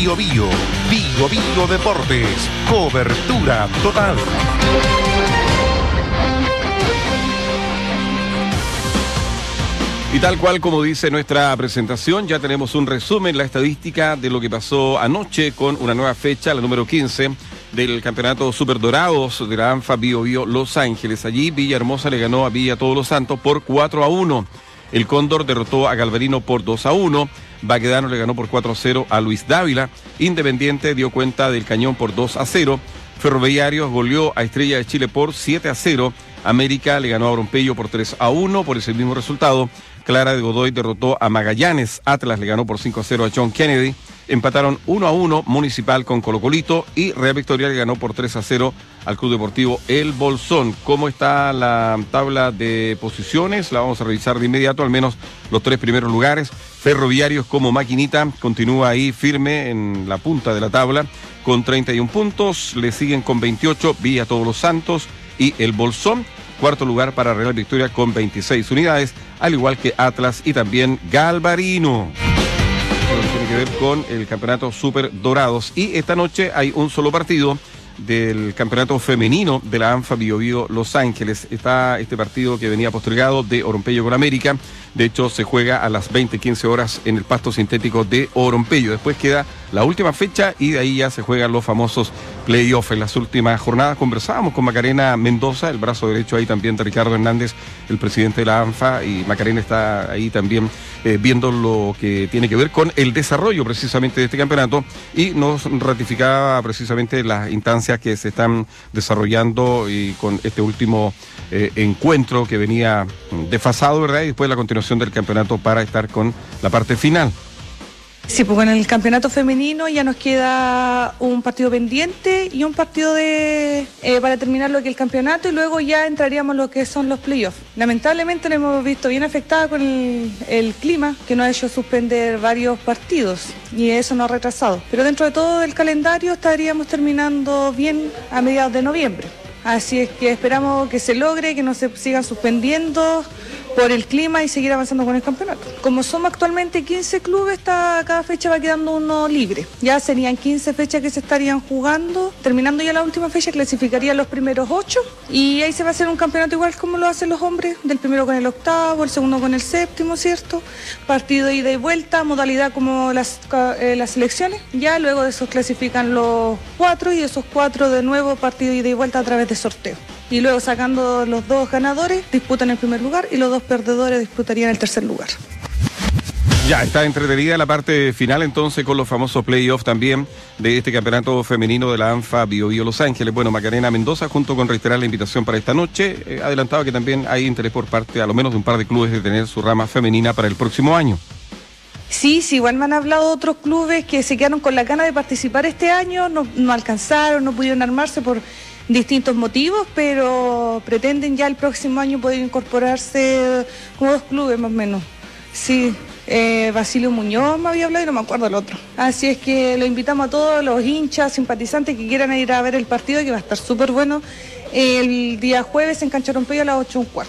Bio Bio. Bio Bio Deportes. Cobertura total. Y tal cual como dice nuestra presentación, ya tenemos un resumen, la estadística de lo que pasó anoche con una nueva fecha, la número 15 del campeonato Super Dorados de la ANFA Bio Bio Los Ángeles. Allí Villahermosa le ganó a Villa Todos los Santos por 4-1. El Cóndor derrotó a Galvarino por 2-1. Baquedano le ganó por 4-0 a Luis Dávila. Independiente dio cuenta del Cañón por 2-0. Ferroviarios goleó a Estrella de Chile por 7-0. América le ganó a Orompeyo por 3-1. Por ese mismo resultado, Clara de Godoy derrotó a Magallanes. Atlas le ganó por 5-0 a John Kennedy. Empataron 1-1 Municipal con Colo-Colito y Real Victoria le ganó por 3-0 al Club Deportivo El Bolsón. ¿Cómo está la tabla de posiciones? La vamos a revisar de inmediato, al menos los 3 primeros lugares. Ferroviarios como maquinita continúa ahí firme en la punta de la tabla con 31 puntos. Le siguen con 28 Villa Todos los Santos y El Bolsón. Cuarto lugar para Real Victoria con 26 unidades, al igual que Atlas y también Galvarino. Tiene que ver con el campeonato Super Dorados. Y esta noche hay un solo partido del campeonato femenino de la ANFA Bio Bio Los Ángeles. Está este partido que venía postergado de Orompeyo con América. De hecho, se juega a las 20:15 horas en el pasto sintético de Orompeyo. Después queda la última fecha y de ahí ya se juegan los famosos playoffs. En las últimas jornadas conversábamos con Macarena Mendoza, el brazo derecho ahí también de Ricardo Hernández, el presidente de la ANFA, y Macarena está ahí también viendo lo que tiene que ver con el desarrollo precisamente de este campeonato, y nos ratificaba precisamente las instancias que se están desarrollando y con este último encuentro que venía desfasado, ¿verdad? Y después la continuación del campeonato para estar con la parte final. Sí, pues con el campeonato femenino ya nos queda un partido pendiente y un partido para terminar lo que es el campeonato, y luego ya entraríamos lo que son los playoffs. Lamentablemente nos hemos visto bien afectada con el clima, que nos ha hecho suspender varios partidos y eso nos ha retrasado. Pero dentro de todo el calendario estaríamos terminando bien a mediados de noviembre. Así es que esperamos que se logre, que no se sigan suspendiendo por el clima y seguir avanzando con el campeonato. Como somos actualmente 15 clubes, cada fecha va quedando uno libre. Ya serían 15 fechas que se estarían jugando. Terminando ya la última fecha, clasificarían los primeros 8 y ahí se va a hacer un campeonato igual como lo hacen los hombres, del primero con el octavo, el segundo con el séptimo, ¿cierto? Partido de ida y vuelta, modalidad como las selecciones. Ya luego de eso clasifican los 4 y esos 4 de nuevo partido de ida y vuelta a través de sorteo. Y luego sacando los 2 ganadores, disputan el primer lugar y los 2 perdedores disputarían el tercer lugar. Ya está entretenida la parte final entonces con los famosos playoffs también de este campeonato femenino de la ANFA Bio Bio Los Ángeles. Bueno, Macarena Mendoza, junto con reiterar la invitación para esta noche, adelantaba que también hay interés por parte, a lo menos de un par de clubes, de tener su rama femenina para el próximo año. Sí, igual me han hablado otros clubes que se quedaron con la gana de participar este año, no alcanzaron, no pudieron armarse por distintos motivos, pero pretenden ya el próximo año poder incorporarse como 2 clubes más o menos. Sí, Basilio Muñoz me había hablado y no me acuerdo el otro. Así es que lo invitamos a todos los hinchas, simpatizantes que quieran ir a ver el partido, que va a estar súper bueno, el día jueves en Cancha Orompeyo a las 8:15.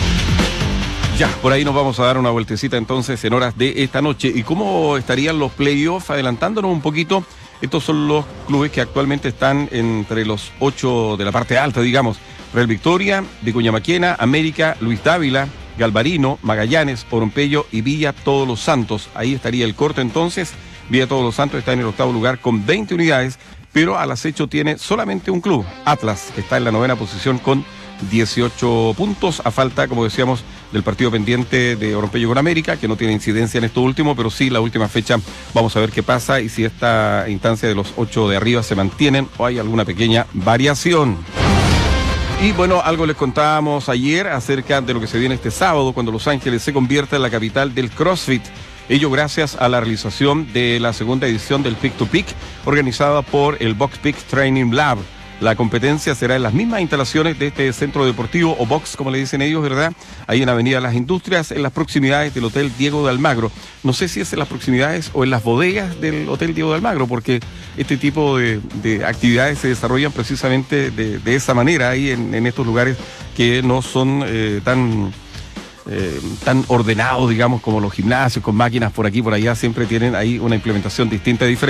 Ya, por ahí nos vamos a dar una vueltecita entonces en horas de esta noche. ¿Y cómo estarían los playoffs? Adelantándonos un poquito, estos son los clubes que actualmente están entre los 8 de la parte alta, digamos. Real Victoria, Vicuña Maquena, América, Luis Dávila, Galvarino, Magallanes, Orompeyo y Villa Todos los Santos. Ahí estaría el corte entonces. Villa Todos los Santos está en el octavo lugar con 20 unidades, pero al acecho tiene solamente un club, Atlas, que está en la 9ª posición con 18 puntos, a falta, como decíamos, del partido pendiente de Orompeyo con América, que no tiene incidencia en esto último, pero sí la última fecha. Vamos a ver qué pasa y si esta instancia de los 8 de arriba se mantienen o hay alguna pequeña variación. Y bueno, algo les contábamos ayer acerca de lo que se viene este sábado, cuando Los Ángeles se convierta en la capital del CrossFit. Ello gracias a la realización de la segunda edición del Peak to Peak, organizada por el Box Peak Training Lab. La competencia será en las mismas instalaciones de este centro deportivo, o box, como le dicen ellos, ¿verdad? Ahí en Avenida Las Industrias, en las proximidades del Hotel Diego de Almagro. No sé si es en las proximidades o en las bodegas del Hotel Diego de Almagro, porque este tipo de actividades se desarrollan precisamente de esa manera, ahí en estos lugares que no son tan ordenados, digamos, como los gimnasios, con máquinas por aquí, por allá, siempre tienen ahí una implementación distinta y diferente.